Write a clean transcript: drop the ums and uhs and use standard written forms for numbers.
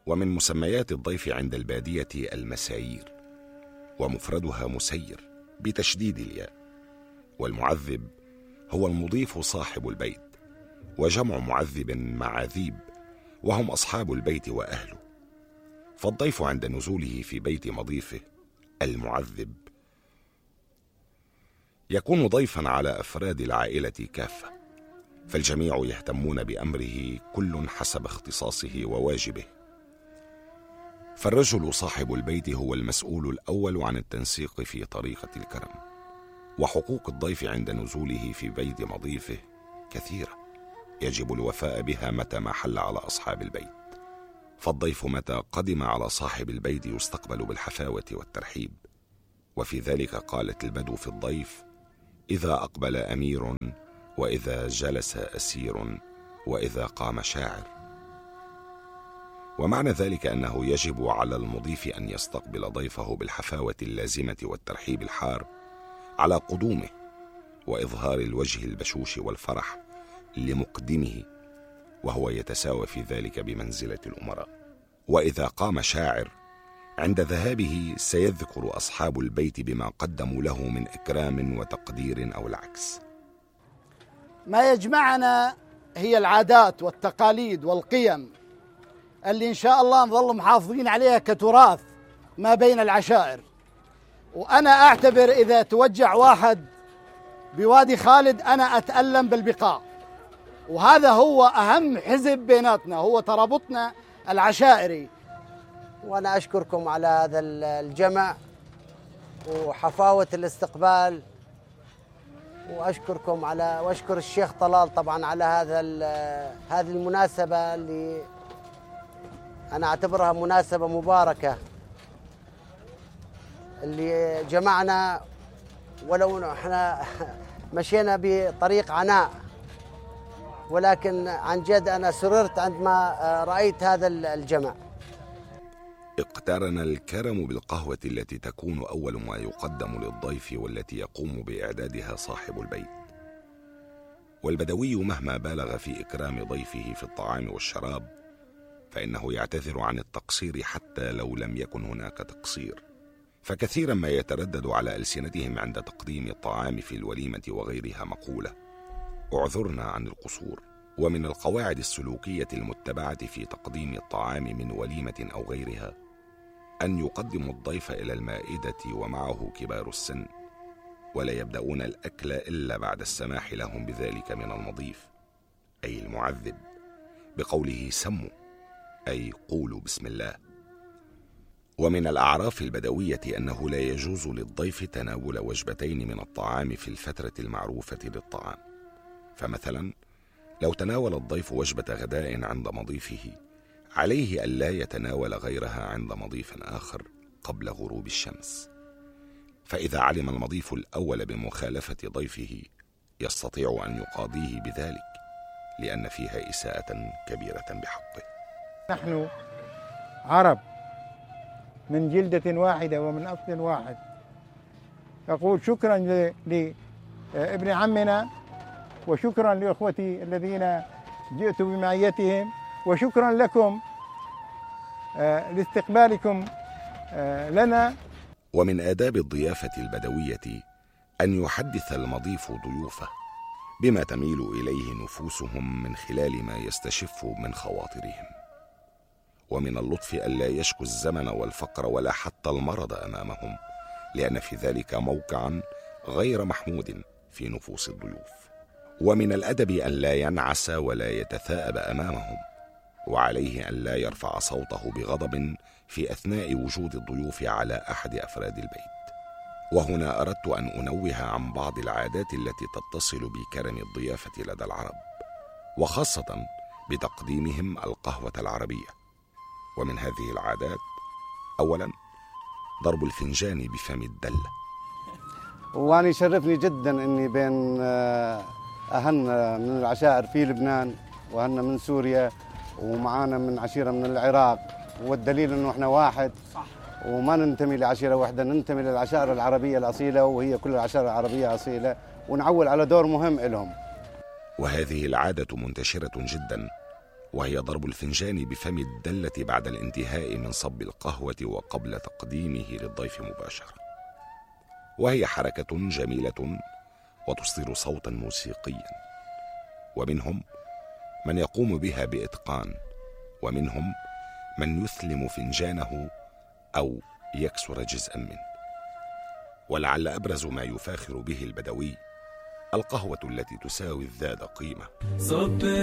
ومن مسميات الضيف عند البادية المسايير، ومفردها مسير بتشديد الياء. والمعذب هو المضيف صاحب البيت، وجمع معذب معاذيب، وهم أصحاب البيت وأهله. فالضيف عند نزوله في بيت مضيفه المعذب يكون ضيفا على أفراد العائلة كافة، فالجميع يهتمون بأمره كل حسب اختصاصه وواجبه. فالرجل صاحب البيت هو المسؤول الأول عن التنسيق في طريقة الكرم. وحقوق الضيف عند نزوله في بيت مضيفه كثيرة، يجب الوفاء بها متى ما حل على أصحاب البيت. فالضيف متى قدم على صاحب البيت يستقبل بالحفاوة والترحيب، وفي ذلك قالت البدو في الضيف: إذا أقبل أمير، وإذا جلس أسير، وإذا قام شاعر. ومعنى ذلك أنه يجب على المضيف أن يستقبل ضيفه بالحفاوة اللازمة والترحيب الحار على قدومه، وإظهار الوجه البشوش والفرح لمقدمه، وهو يتساوى في ذلك بمنزلة الأمراء. وإذا قام شاعر، عند ذهابه سيذكر أصحاب البيت بما قدموا له من إكرام وتقدير أو العكس. ما يجمعنا هي العادات والتقاليد والقيم اللي إن شاء الله نظل محافظين عليها كتراث ما بين العشائر. وأنا أعتبر إذا توجع واحد بوادي خالد أنا أتألم بالبقاء، وهذا هو أهم حزب بيناتنا، هو ترابطنا العشائري. وأنا أشكركم على هذا الجمع وحفاوة الاستقبال، وأشكر الشيخ طلال طبعا على هذه المناسبة اللي أنا أعتبرها مناسبة مباركة، اللي جمعنا ولو احنا مشينا بطريق عناء، ولكن عن جد أنا سررت عندما رأيت هذا الجمع. اقترن الكرم بالقهوة التي تكون أول ما يقدم للضيف، والتي يقوم بإعدادها صاحب البيت. والبدوي مهما بالغ في إكرام ضيفه في الطعام والشراب فإنه يعتذر عن التقصير حتى لو لم يكن هناك تقصير، فكثيرا ما يتردد على ألسنتهم عند تقديم الطعام في الوليمة وغيرها مقولة: اعذرنا عن القصور. ومن القواعد السلوكية المتبعة في تقديم الطعام من وليمة أو غيرها أن يقدموا الضيف إلى المائدة ومعه كبار السن، ولا يبدأون الأكل إلا بعد السماح لهم بذلك من المضيف أي المعذب بقوله سموا، أي قولوا بسم الله. ومن الأعراف البدوية أنه لا يجوز للضيف تناول وجبتين من الطعام في الفترة المعروفة للطعام. فمثلا لو تناول الضيف وجبة غداء عند مضيفه، عليه ألا يتناول غيرها عند مضيف آخر قبل غروب الشمس، فإذا علم المضيف الأول بمخالفة ضيفه يستطيع أن يقاضيه بذلك، لأن فيها إساءة كبيرة بحقه. نحن عرب من جلدة واحدة ومن أصل واحد. أقول شكرا لابن عمنا، وشكرا لأخوتي الذين جئت بمعيتهم، وشكرا لكم لاستقبالكم لنا. ومن آداب الضيافة البدوية أن يحدث المضيف ضيوفه بما تميل إليه نفوسهم من خلال ما يستشف من خواطرهم. ومن اللطف ألا يشكو الزمن والفقر ولا حتى المرض أمامهم، لأن في ذلك موقعا غير محمود في نفوس الضيوف. ومن الأدب أن لا ينعس ولا يتثاءب أمامهم، وعليه أن لا يرفع صوته بغضب في أثناء وجود الضيوف على أحد أفراد البيت. وهنا أردت أن أنوه عن بعض العادات التي تتصل بكرم الضيافة لدى العرب، وخاصة بتقديمهم القهوة العربية. ومن هذه العادات: أولا ضرب الفنجان بفم الدلة. وأنا يشرفني جدا أني بين أهل من العشائر في لبنان، وأهل من سوريا، ومعانا من عشيرة من العراق، والدليل أنه إحنا واحد وما ننتمي لعشيرة واحدة، ننتمي للعشائر العربية الأصيلة، وهي كل العشائر العربية أصيلة، ونعول على دور مهم لهم. وهذه العادة منتشرة جدا وهي ضرب الفنجان بفم الدلة بعد الانتهاء من صب القهوة وقبل تقديمه للضيف مباشرة، وهي حركة جميلة وتصدر صوتا موسيقيا، ومنهم من يقوم بها بإتقان، ومنهم من يثلم فنجانه أو يكسر جزءا منه. ولعل أبرز ما يفاخر به البدوي القهوة التي تساوي الذات قيمة.